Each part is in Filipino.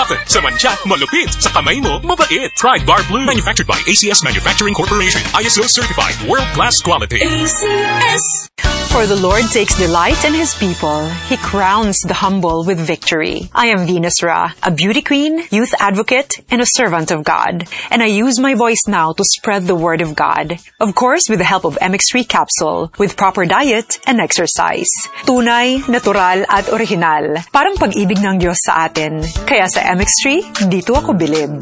Toughen sa mancha, malupit. Sa kamay mo, mabait. Pride Bar Blue. Manufactured by ACS Manufacturing Corporation. ISO certified. World-class quality. ACS. For the Lord takes delight in His people. He crowns the humble with victory. I am Venus Ra, a beauty queen, youth advocate, and a servant of God. And I use my voice now to spread the word of God. Of course, with the help of MX3 capsule, with proper diet and exercise. Tunay, natural, at original. Parang pag-ibig ng Diyos sa atin. Kaya sa MX3, dito ako bilib.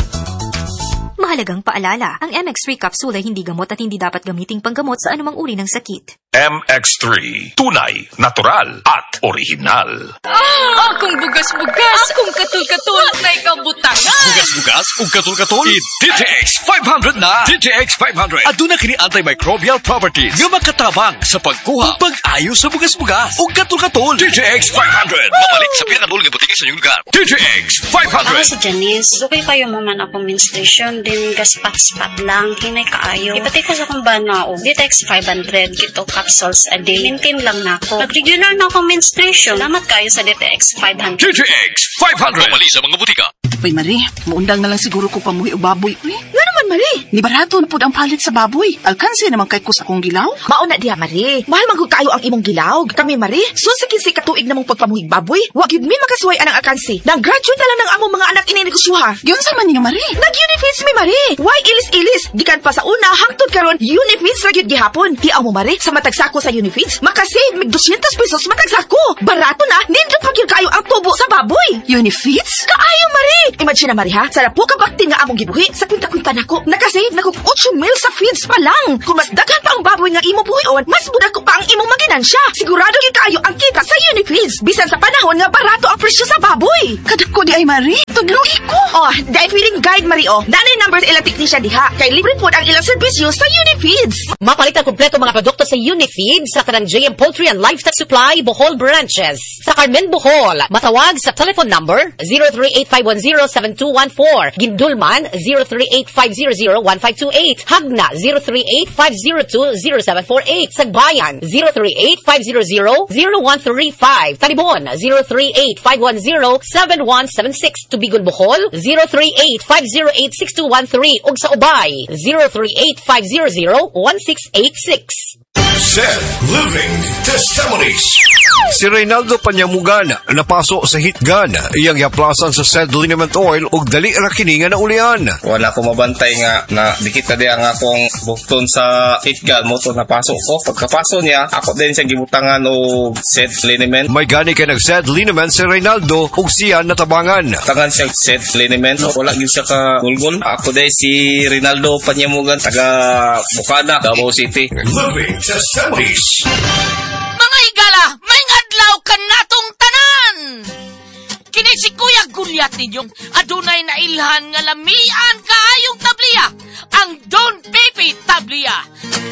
Mahalagang paalala, ang MX3 capsule ay hindi gamot at hindi dapat gamiting panggamot sa anumang uri ng sakit. MX3, tunay, natural, at original. Akong bugas-bugas, akong katul-katul, na ikabutangan. Bugas-bugas, ug katul-katul, DTX 500 na. DTX 500. Aduna kini antimicrobial properties nga makatabang sa pagkuha ug pag-ayo sa bugas-bugas ug katul-katul. DTX 500. Mabalik sa pinakadul nga butika sa inyong lugar. DTX 500. Ako si Janice. Okay kayo man akong menstruation, din gaspat-spat lang, hinay kaayo. Ipati ko sa kong banao. DTX 500, gito capsules a day. Maintain lang na ako. Nag-regular na akong menstruation. Salamat kayo sa DTX 500. DTX 500. Mali sa mga butika. Uy, Marie, maundang na lang siguro ko pamuhi o baboy. Uy, nga naman, Marie. Ni barato na po ang palit sa baboy. Alkansi naman kay ko sa akong gilaw. Mauna diha, Marie. Mahal magod kayo ang imong gilaw. Kami, Marie, susikin si katuig namong pagpamuhig baboy. Wag yun mi makasuway anang alkansi. Nag-graduate na lang ng among mga anak ininegosyoha. Yun sa man niya, Marie. Nag-unifeeds mi, Marie. Why ilis-ilis? Gikan pa sa una, hangtod karon unifeeds ra gyud gihapon. Tiaw mo, Marie, sa matagsako sa unifeeds, makasave mig 200 pesos matagsako. Barato na, nindot pa gyud kayo ang tubo sa baboy. Unifeeds? Kaayo, Marie. Imagine na, Marie, ha? Sa po ka baktin nga among gibuhi, sa kwinta-kwinta nako, nakasave na kong 8 mil sa feeds pa lang. Kung mas daghan pa ang baboy nga imo buhion, mas budak ko pa ang imong maginansya. Sigurado gyud kayo ang kita sa unifeeds. Bisan sa panahon nga barato ang presyo sa baboy. Kadako di ay, Marie. Tudlugi ko. Oh, dahil feeding guide, Marie, oh. Nanay numbers ilang technician diha. Kay libre po ang ilang serbisyo sa Unifeeds. Mapalit ang kompleto mga produkto sa Unifeeds sa kanang JM Poultry and Livestock Supply, Bohol Branches. Sa Carmen, Bohol, matawag sa telephone number 038-510-7214. Gindulman, 038-500-1528. Hagna, 038-502-0748. Sagbayan, 038-500-0135. Talibon, 038-510-7176. Tubigon, Bohol, 038-508-6213. Ug sa Ubay, 038-500-1686. Zed Living Testimonies. Si Reynaldo Panyamugan napasok sa hitgan iyang yaplasan sa Zed Liniment Oil ug dali ra kini nga naulian. Wala ko mabantay nga na dikita di ang akong bukton sa hitgan mo to napasok ko. Pagkapasok niya, ako din siya gibutangan og Zed Liniment. May gani kay nag Zed Liniment si Reynaldo ug siya natabangan. Tangan siya Zed Liniment. Wala gyud siya ka gulgol. Ako din si Reynaldo Panyamugan taga Bukana, Davao City. Living Testimonies. Mga higala, may adlaw ka natong tanan! Kini si Kuya Gulyat ninyong adunay na ilhan nga lamian kaayong tabliya, ang Don Pepe Tabliya.